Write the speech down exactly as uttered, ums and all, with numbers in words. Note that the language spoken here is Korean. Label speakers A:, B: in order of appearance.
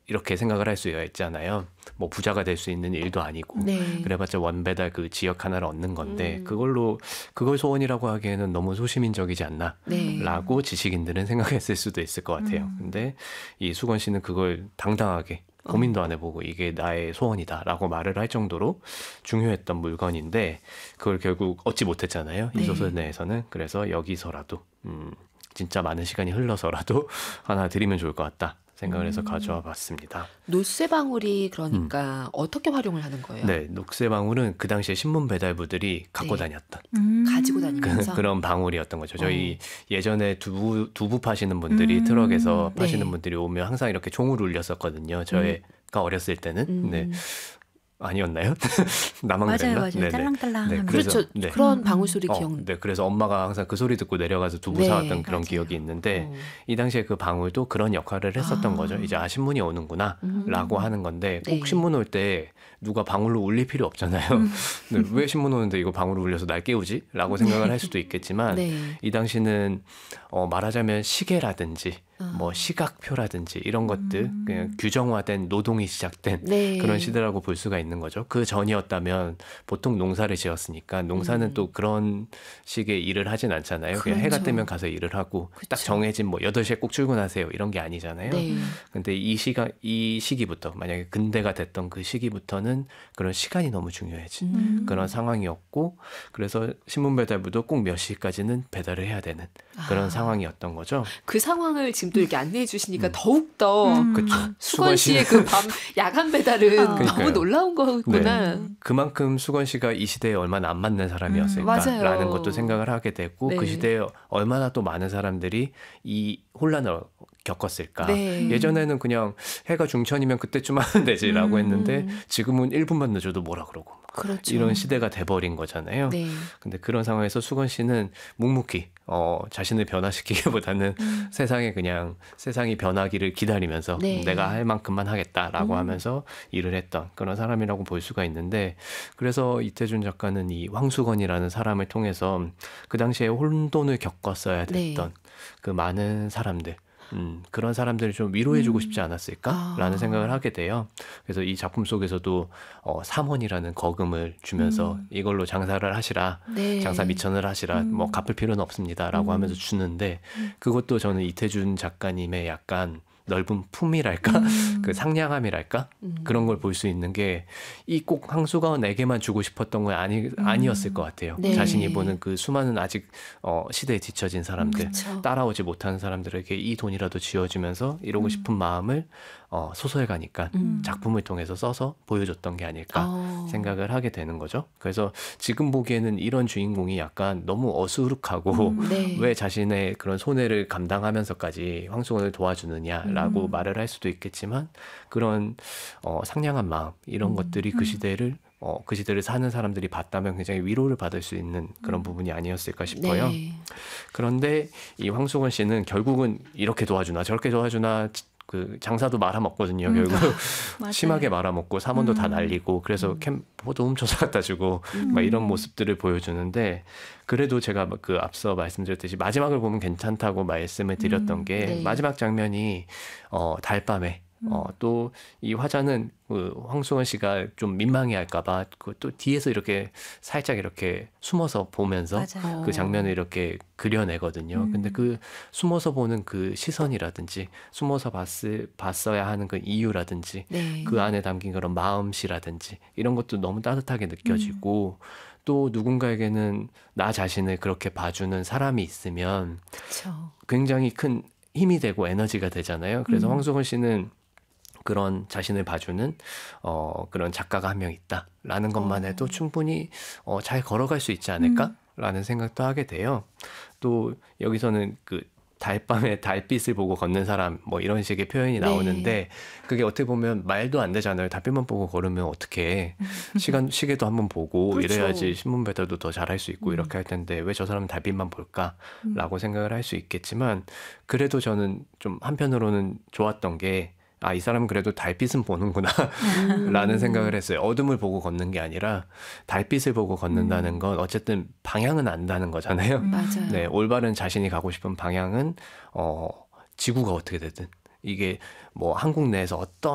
A: 이렇게 생각을 할 수가 있잖아요. 뭐 부자가 될 수 있는 일도 아니고
B: 네.
A: 그래봤자 원배달 그 지역 하나를 얻는 건데
B: 음.
A: 그걸로 그걸 소원이라고 하기에는 너무 소시민적이지 않나
B: 네.
A: 라고 지식인들은 생각했을 수도 있을 것 같아요.
C: 음.
A: 근데 이 수건 씨는 그걸 당당하게 고민도 안 해보고 이게 나의 소원이다 라고 말을 할 정도로 중요했던 물건인데 그걸 결국 얻지 못했잖아요. 이
B: 네.
A: 소설 내에서는. 그래서 여기서라도 음, 진짜 많은 시간이 흘러서라도 하나 드리면 좋을 것 같다 생각을 해서
B: 음.
A: 가져와 봤습니다.
B: 노쇠방울이 그러니까 어떻게 활용을 하는 거예요?
A: 네, 녹색방울은 그 당시에 신문 배달부들이 갖고
B: 네.
A: 다녔던
C: 음.
B: 가지고
A: 그,
B: 다니면서
A: 그런 방울이었던 거죠. 저희 예전에 두부, 두부 파시는 분들이
C: 음.
A: 트럭에서 파시는
B: 네.
A: 분들이 오면 항상 이렇게 종을 울렸었거든요. 저희가 어렸을 때는.
B: 음.
A: 네. 아니었나요? 나만
C: 맞아요,
A: 그랬나?
C: 맞아요.
A: 네네.
C: 딸랑딸랑
A: 네,
C: 하면서.
A: 그래서-
B: 그렇죠.
A: 네.
B: 그런
C: 음.
B: 방울 소리
A: 어,
B: 기억.
A: 네, 그래서 엄마가 항상 그 소리 듣고 내려가서 두부
B: 네,
A: 사왔던 그런
C: 맞아요.
A: 기억이 있는데
B: 어.
A: 이 당시에 그 방울도 그런 역할을 했었던
B: 아.
A: 거죠. 이제 아 신문이 오는구나
B: 음.
A: 라고 하는 건데 꼭
B: 네.
A: 신문 올 때 누가 방울로 울릴 필요 없잖아요.
C: 음.
A: 네, 왜 신문 오는데 이거 방울로 울려서 날 깨우지? 라고 생각을 할 수도 있겠지만
B: 네.
A: 이 당시는 어, 말하자면 시계라든지
B: 아.
A: 뭐 시각표라든지 이런 것들
C: 음.
A: 그냥 규정화된 노동이 시작된
B: 네.
A: 그런 시대라고 볼 수가 있는 거죠. 그 전이었다면 보통 농사를 지었으니까 농사는
B: 음.
A: 또 그런 식의 일을 하진 않잖아요. 그냥 해가
B: 그렇죠.
A: 뜨면 가서 일을 하고 딱
B: 그쵸.
A: 정해진 뭐 여덟 시에 꼭 출근하세요 이런 게 아니잖아요.
B: 네.
A: 근데 이 시가 이 시기부터 만약에 근대가 됐던 그 시기부터는 그런 시간이 너무 중요해진
B: 음.
A: 그런 상황이었고 그래서 신문 배달부도 꼭 몇 시까지는 배달을 해야 되는 그런
B: 아.
A: 상황이었던 거죠.
B: 그 상황을 지금 또 이렇게 안내해 주시니까
A: 음.
B: 더욱 더
C: 음.
A: 그렇죠.
B: 수건 씨의 그 밤 야간 배달은
C: 어.
B: 너무
A: 그러니까요.
B: 놀라운 거구나.
C: 네.
A: 그만큼 수건 씨가 이 시대에 얼마나 안 맞는
B: 음,
A: 사람이었을까라는
B: 맞아요.
A: 것도 생각을 하게 됐고
B: 네.
A: 그 시대에 얼마나 또 많은 사람들이 이 혼란을 겪었을까.
B: 네.
A: 예전에는 그냥 해가 중천이면 그때쯤 하면 되지라고
B: 음.
A: 했는데 지금은 일 분만 늦어도 뭐라 그러고
B: 그렇죠.
A: 이런 시대가 돼버린 거잖아요.
B: 네.
A: 근데 그런 상황에서 수건 씨는 묵묵히 어, 자신을 변화시키기보다는
C: 음.
A: 세상에 그냥 세상이 변하기를 기다리면서
B: 네.
A: 내가 할 만큼만 하겠다라고
B: 음.
A: 하면서 일을 했던 그런 사람이라고 볼 수가 있는데 그래서 이태준 작가는 이 황수건이라는 사람을 통해서 그 당시에 혼돈을 겪었어야 됐던
B: 네.
A: 그 많은 사람들 음, 그런 사람들을 좀 위로해주고
C: 음.
A: 싶지 않았을까라는
B: 아.
A: 생각을 하게 돼요. 그래서 이 작품 속에서도 어, 삼원이라는 거금을 주면서
C: 음.
A: 이걸로 장사를 하시라
B: 네.
A: 장사 미천을 하시라
C: 음.
A: 뭐 갚을 필요는 없습니다라고
B: 음.
A: 하면서 주는데
C: 음.
A: 그것도 저는 이태준 작가님의 약간 넓은 품이랄까
C: 음.
A: 그 상냥함이랄까
B: 음.
A: 그런 걸 볼 수 있는 게 이 꼭 황수건에게만 주고 싶었던 건 아니
C: 음.
A: 아니었을 것 같아요.
B: 네.
A: 자신이 보는 그 수많은 아직 어, 시대에 뒤처진 사람들
B: 그쵸.
A: 따라오지 못하는 사람들에게 이 돈이라도 쥐어주면서 이러고
C: 음.
A: 싶은 마음을 어, 소설가니까
B: 음.
A: 작품을 통해서 써서 보여줬던 게 아닐까
B: 어.
A: 생각을 하게 되는 거죠. 그래서 지금 보기에는 이런 주인공이 약간 너무 어수룩하고
C: 음.
B: 네.
A: 왜 자신의 그런 손해를 감당하면서까지 황수건을 도와주느냐라고
C: 음.
A: 말을 할 수도 있겠지만 그런 어, 상냥한 마음 이런
B: 음.
A: 것들이 그
C: 음.
A: 시대를 어, 그 시대를 사는 사람들이 봤다면 굉장히 위로를 받을 수 있는 그런 부분이 아니었을까 싶어요.
B: 네.
A: 그런데 이 황수건 씨는 결국은 이렇게 도와주나 저렇게 도와주나 그 장사도 말아먹거든요.
C: 음.
A: 결국
C: 맞아요.
A: 심하게 말아먹고 사원도 다
C: 음.
A: 날리고 그래서
B: 음.
A: 캠포도 훔쳐서 갖다 주고
B: 음.
A: 막 이런 모습들을 보여주는데 그래도 제가 그 앞서 말씀드렸듯이 마지막을 보면 괜찮다고 말씀을 드렸던
C: 음.
A: 게
B: 네.
A: 마지막 장면이 어, 달밤에 어, 또 이 화자는 그 황수건 씨가 좀 민망해할까봐 그 또 뒤에서 이렇게 살짝 이렇게 숨어서 보면서
C: 맞아요.
A: 그 장면을 이렇게 그려내거든요.
C: 음.
A: 근데 그 숨어서 보는 그 시선이라든지 숨어서 봤을, 봤어야 하는 그 이유라든지
B: 네.
A: 그 안에 담긴 그런 마음씨라든지 이런 것도 너무 따뜻하게 느껴지고 또 누군가에게는 나 자신을 그렇게 봐주는 사람이 있으면
B: 그렇죠.
A: 굉장히 큰 힘이 되고 에너지가 되잖아요. 그래서
C: 음.
A: 황수건 씨는 그런 자신을 봐주는 어, 그런 작가가 한 명 있다라는 것만
B: 어.
A: 해도 충분히 어, 잘 걸어갈 수 있지 않을까라는 생각도 하게 돼요. 또 여기서는 그 달밤에 달빛을 보고 걷는 사람 뭐 이런 식의 표현이
B: 네.
A: 나오는데 그게 어떻게 보면 말도 안 되잖아요. 달빛만 보고 걸으면 어떻게 시간 시계도 한번 보고
B: 그렇죠.
A: 이래야지 신문 배달도 더 잘할 수 있고
B: 음.
A: 이렇게 할 텐데 왜 저 사람은 달빛만 볼까라고
C: 음.
A: 생각을 할 수 있겠지만 그래도 저는 좀 한편으로는 좋았던 게 아, 이 사람은 그래도 달빛은 보는구나
B: 음.
A: 라는 생각을 했어요. 어둠을 보고 걷는 게 아니라 달빛을 보고 걷는다는 건 어쨌든 방향은 안다는 거잖아요.
C: 음.
B: 맞아요.
A: 네, 올바른 자신이 가고 싶은 방향은 어, 지구가 어떻게 되든 이게 뭐 한국 내에서 어떤